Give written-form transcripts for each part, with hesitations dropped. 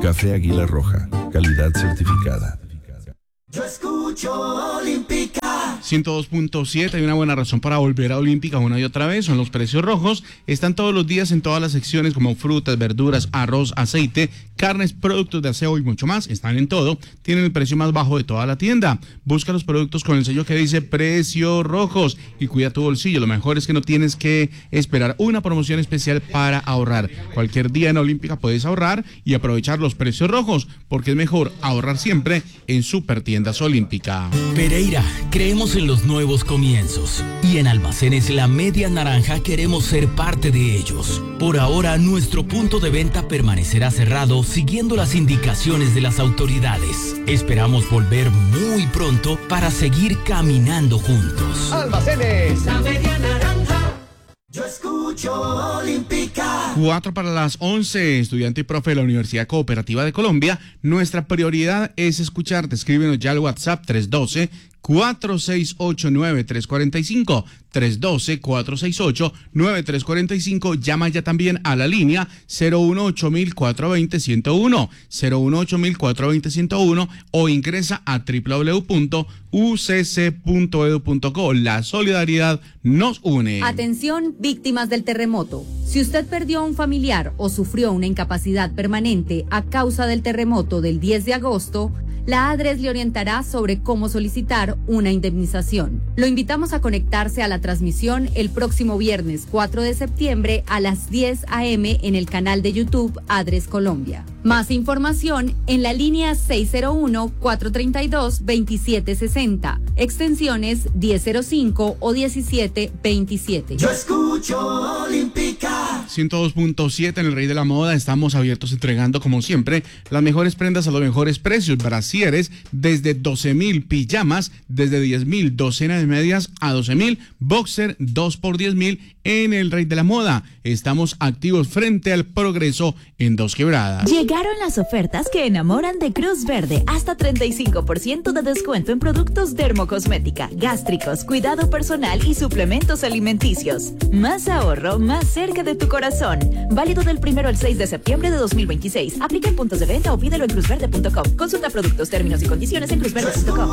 Café Águila Roja, calidad certificada. Yo escucho Olímpica. 102.7, hay una buena razón para volver a Olímpica una y otra vez, son los precios rojos. Están todos los días en todas las secciones como frutas, verduras, arroz, aceite, carnes, productos de aseo y mucho más. Están en todo, tienen el precio más bajo de toda la tienda. Busca los productos con el sello que dice precios rojos y cuida tu bolsillo. Lo mejor es que no tienes que esperar una promoción especial para ahorrar. Cualquier día en Olímpica puedes ahorrar y aprovechar los precios rojos, porque es mejor ahorrar siempre en Supertiendas Olímpica. Pereira, creemos en los nuevos comienzos y en Almacenes La Media Naranja queremos ser parte de ellos. Por ahora, nuestro punto de venta permanecerá cerrado siguiendo las indicaciones de las autoridades. Esperamos volver muy pronto para seguir caminando juntos. Almacenes La Media Naranja. Yo escucho Olímpica. 11:04, estudiante y profe de la Universidad Cooperativa de Colombia. Nuestra prioridad es escucharte. Escríbenos ya al WhatsApp 312-468-9345. 312-468-9345. Llama ya también a la línea 018-420-101, 018-420-101 o ingresa a www.ucc.edu.co. La solidaridad nos une. Atención, víctimas del terremoto. Si usted perdió a un familiar o sufrió una incapacidad permanente a causa del terremoto del 10 de agosto, la ADRES le orientará sobre cómo solicitar una indemnización. Lo invitamos a conectarse a la transmisión el próximo viernes 4 de septiembre a las 10 a.m. en el canal de YouTube ADRES Colombia. Más información en la línea 601-432-2760, extensiones 1005 o 1727. Yo escucho Olímpica. 102.7 en el Rey de la Moda. Estamos abiertos entregando, como siempre, las mejores prendas a los mejores precios. Brasieres desde 12,000, pijamas desde 10,000, docena de medias a 12,000, boxer 2 por 10,000 en el Rey de la Moda. Estamos activos frente al Progreso en Dos Quebradas. Llegaron las ofertas que enamoran de Cruz Verde. Hasta 35% de descuento en productos dermocosmética, gástricos, cuidado personal y suplementos alimenticios. Más ahorro, más cerca de tu corazón. Válido del 1 al 6 de septiembre de 2026. Aplica en puntos de venta o pídelo en cruzverde.com. Consulta productos, términos y condiciones en cruzverde.com.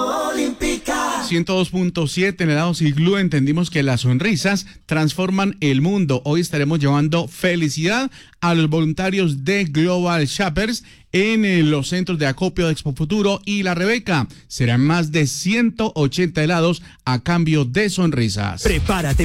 102.7 en helados Iglú. Entendimos que las sonrisas transforman el mundo. Hoy estaremos llevando felicidad a los voluntarios de Global Shoppers en los centros de acopio de Expo Futuro y La Rebeca. Serán más de 180 helados a cambio de sonrisas. Prepárate